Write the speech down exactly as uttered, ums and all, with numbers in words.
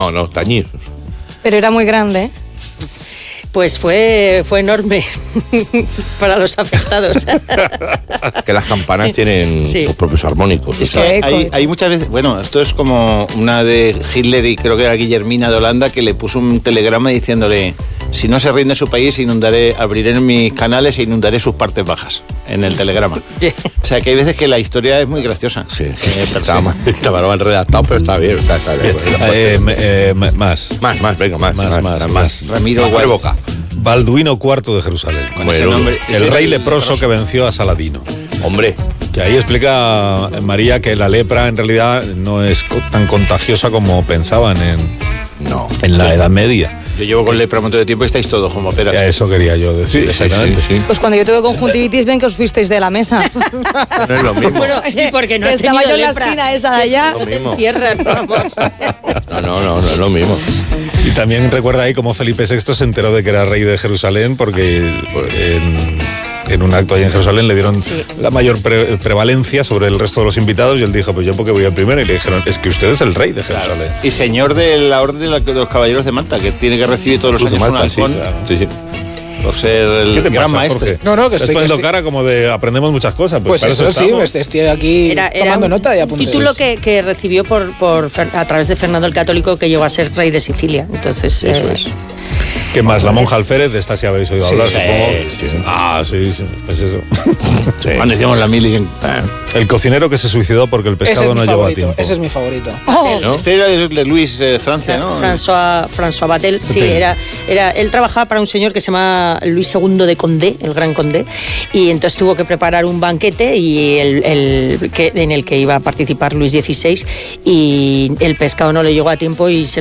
No, no, tañir. Pero era muy grande, ¿eh? Pues fue, fue enorme para los afectados. Que las campanas tienen Sí. sus propios armónicos. Es o sea, que eco, hay, eco. hay muchas veces, bueno, esto es como una de Hitler y creo que era Guillermina de Holanda, que le puso un telegrama diciéndole: si no se rinde su país, inundaré, abriré mis canales e inundaré sus partes bajas, en el telegrama. Sí. O sea, que hay veces que la historia es muy graciosa. sí, Eh, per estaba se. mal, estaba mal redactado, pero está bien. Está, está bien. Eh, eh, más. Más, más, venga, más. Más, más, más. Ramiro Abre Gual- boca. Balduino cuarto de Jerusalén. Con Bueno, ese nombre, El ese- rey leproso que venció a Saladino. Hombre, Que ahí explica María que la lepra en realidad no es co- tan contagiosa como pensaban en, no. en la Edad Media. Yo llevo con lepra un montón de tiempo y estáis todos como peras. Ya, eso quería yo decir, Sí, sí, exactamente. sí, sí. Pues cuando yo tuve conjuntivitis, ven que os fuisteis de la mesa. No es lo mismo. Bueno, y porque no Que has estaba tenido yo en la lepra. esquina esa de allá. Lo Te mismo. encierras, vamos. No, no, no, no es lo mismo. Y también recuerda ahí cómo Felipe sexto se enteró de que era rey de Jerusalén porque en, en un acto ahí en Jerusalén le dieron Sí. la mayor pre- prevalencia sobre el resto de los invitados y él dijo, pues yo porque voy al primero, y le dijeron, es que usted es el rey de Jerusalén. Y señor de la Orden de, la- de los Caballeros de Malta, que tiene que recibir todos los Cruz de años un Malta, sí, halcón claro. Sí, sí. por ser el ¿Qué te gran pasa, maestro. Jorge? No, no, que Estás estoy- poniendo que estoy- cara como de aprendemos muchas cosas. Pues, Pues para eso, sí, estamos. este- estoy aquí Era, era tomando un nota y apuntando. título que, que recibió por, por Fer- a través de Fernando el Católico, que llegó a ser rey de Sicilia. Entonces, Eso eh, es. ¿Qué más? La monja alférez, de esta sí habéis oído Sí, hablar, sí, supongo. sí, sí. Ah, sí, sí, pues eso. Cuando hicimos la mili. en- El cocinero que se suicidó porque el Ese pescado es no mi llegó a favorito, tiempo. ese es mi favorito. Oh, ¿No? Este era de, de Luis eh, Francia, ¿no? François, François Batel, sí, Sí. era, era, él trabajaba para un señor que se llama Luis segundo de Condé, el gran Condé, y entonces tuvo que preparar un banquete y el, el, que, en el que iba a participar Luis dieciséis, y el pescado no le llegó a tiempo y se